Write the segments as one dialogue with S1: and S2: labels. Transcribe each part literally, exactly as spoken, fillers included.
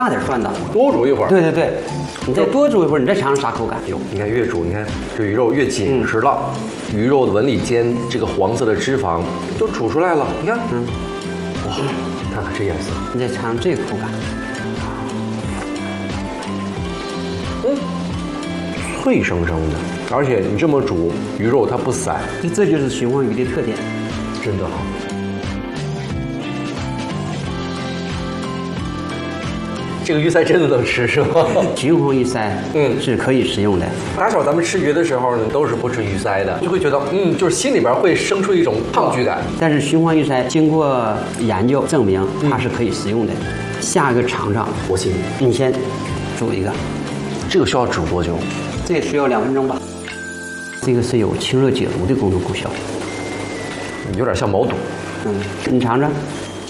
S1: 大点涮的，
S2: 多煮一会儿。
S1: 对对对，你再多煮一会儿，你再尝尝啥口感。
S2: 哟，你看越煮，你看这鱼肉越紧实了，嗯、鱼肉的纹理间这个黄色的脂肪都煮出来了。你看，嗯，哇，看看这颜色，
S1: 你再尝尝这个口感。
S2: 嗯，脆生生的，而且你这么煮，鱼肉它不散。
S1: 这这就是循环鱼的特点，
S2: 真的好。这个鱼鳃真的能吃是吗？
S1: 循环鱼鳃，嗯，是可以食用的。
S2: 打小咱们吃鱼的时候呢，都是不吃鱼鳃的，就会觉得，嗯，就是心里边会生出一种抗拒感。
S1: 但是循环鱼鳃经过研究证明，它是可以食用的。嗯、下一个尝尝，
S2: 我信
S1: 你。你先煮一个，
S2: 这个需要煮多久？
S1: 这个需要两分钟吧。这个是有清热解毒的功能功效，
S2: 有点像毛肚。
S1: 嗯，你尝尝。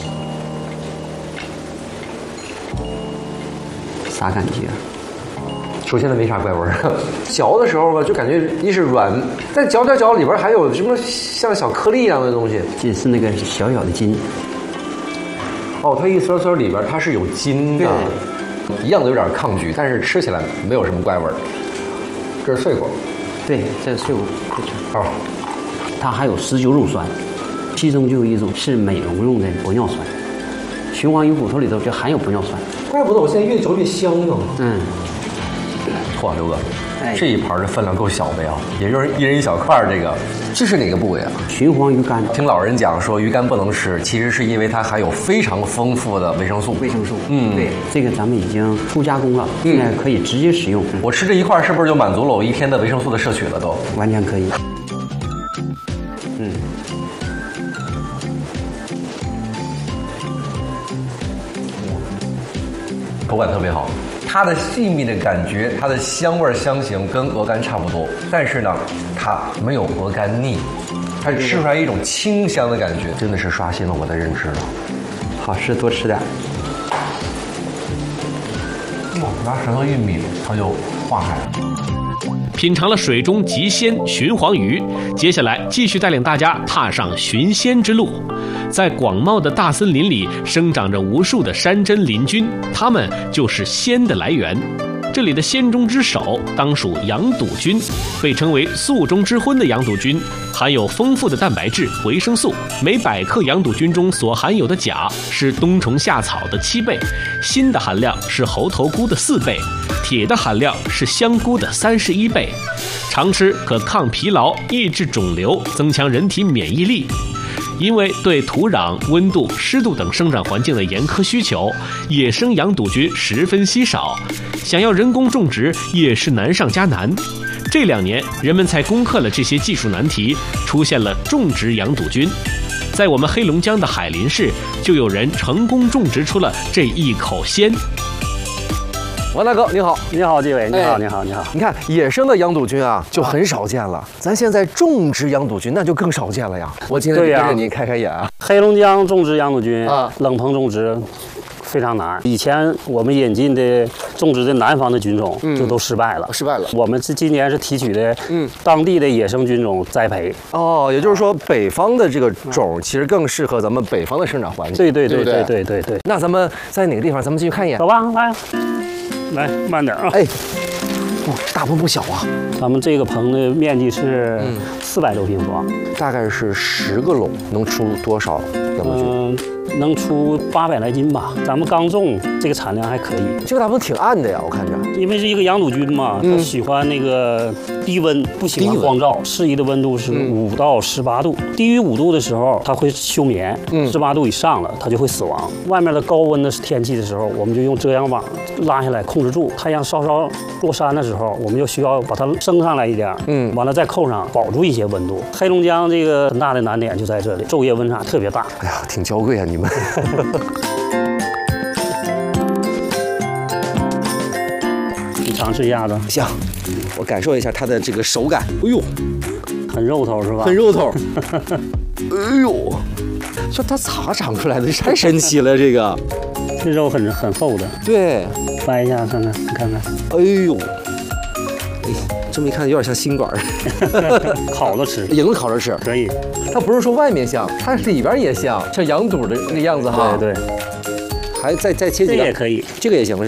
S1: 啥感觉？
S2: 首先它没啥怪味儿，嚼的时候吧，就感觉一是软，但嚼嚼嚼里边还有什么像小颗粒一样的东西，
S1: 这是那个小小的筋。
S2: 哦，它一丝丝里边它是有筋的，一样的有点抗拒，但是吃起来没有什么怪味儿。这是碎果，
S1: 对，这是碎果。
S2: 哦，
S1: 它还有十九种酸，其中就有一种是美容用的玻尿酸。循环鱼骨头里头就含有玻尿酸。
S2: 怪不得我现在越嚼越香呢。
S1: 嗯，
S2: 嚯，刘哥，
S1: 哎、
S2: 这一盘的分量够小的呀，也就是一人一小块儿。这个，这是哪个部位啊？
S1: 循环鱼肝。
S2: 听老人讲说鱼肝不能吃，其实是因为它含有非常丰富的维生素。
S1: 维生素，
S2: 嗯，
S1: 对，这个咱们已经初加工了，现在可以直接食用。嗯、
S2: 我吃这一块是不是就满足了我一天的维生素的摄取了都？
S1: 完全可以。嗯。
S2: 口感特别好，它的细密的感觉，它的香味香型跟鹅肝差不多，但是呢，它没有鹅肝腻，它吃出来一种清香的感觉，真的是刷新了我的认知了。
S1: 好吃多吃点。
S2: 哇，拿舌头一抿，它就化开了。
S3: 品尝了水中极鲜鲟黄鱼，接下来继续带领大家踏上寻仙之路。在广袤的大森林里，生长着无数的山珍鳞菌，它们就是鲜的来源。这里的鲜中之首当属羊肚菌，被称为素中之荤的羊肚菌，含有丰富的蛋白质、维生素。每百克羊肚菌中所含有的钾是冬虫夏草的七倍，锌的含量是猴头菇的四倍，铁的含量是香菇的三十一倍。常吃可抗疲劳、抑制肿瘤、增强人体免疫力。因为对土壤、温度、湿度等生长环境的严苛需求，野生羊肚菌十分稀少，想要人工种植也是难上加难。这两年，人们才攻克了这些技术难题，出现了种植羊肚菌。在我们黑龙江的海林市，就有人成功种植出了这一口鲜。
S2: 王大哥，你好，
S4: 你好，纪委，你好，你好，你好。
S2: 你看，野生的羊肚菌啊，就很少见了。咱现在种植羊肚菌，那就更少见了呀。我今天跟着你开开眼啊。
S4: 黑龙江种植羊肚菌啊，冷棚种植非常难。以前我们引进的种植的南方的菌种就都失败了，
S2: 失败了。
S4: 我们是今年是提取的嗯当地的野生菌种栽培。
S2: 哦，也就是说，北方的这个种其实更适合咱们北方的生长环境。
S4: 对对对对对对对。
S2: 那咱们在哪个地方？咱们进去看一眼。
S4: 走吧，来。来，慢点啊！
S2: 哎，哇，大棚不小啊！
S4: 咱们这个棚的面积是四百多平方，
S2: 大概是十个笼，能出多少羊肚菌？
S4: 嗯，能出八百来斤吧。咱们刚种，这个产量还可以。
S2: 这个大棚挺暗的呀，我看着。
S4: 因为是一个羊肚菌嘛，它喜欢那个低温，不喜欢光照，适宜的温度是五到十八度。低于五度的时候，它会休眠；十八度以上了，它就会死亡。外面的高温的天气的时候，我们就用遮阳网拉下来控制住。太阳稍稍落山的时候，我们就需要把它升上来一点，嗯，完了再扣上，保住一些温度。黑龙江这个很大的难点就在这里，昼夜温差特别大。
S2: 哎呀，挺娇贵啊，你们。
S4: 你尝试一下子，
S2: 行，我感受一下它的这个手感。哎呦，
S4: 很肉头是吧？
S2: 很肉头。哎呦，说它咋长出来的？太神奇了，这个。
S4: 这肉很很厚的。
S2: 对，
S4: 掰一下看看，你看看。
S2: 哎呦，哎，这么一看有点像心管
S4: 烤着吃，
S2: 也能烤着吃，
S4: 可以。
S2: 它不是说外面像，它里边也像，像羊肚的那个样子哈。
S4: 对对。
S2: 还再再切几个，
S4: 这也可以，
S2: 这个也行是